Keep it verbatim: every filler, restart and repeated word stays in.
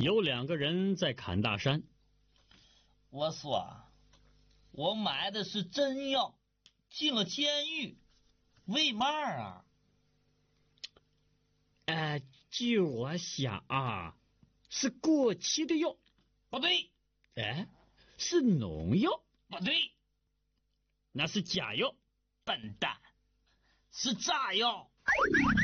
有两个人在砍大山。 我说，我买的是真药，进了监狱，为嘛啊？ 哎，据我想啊，是过期的药。 不对。 哎，是农药。 不对。 那是假药。 笨蛋，是炸药。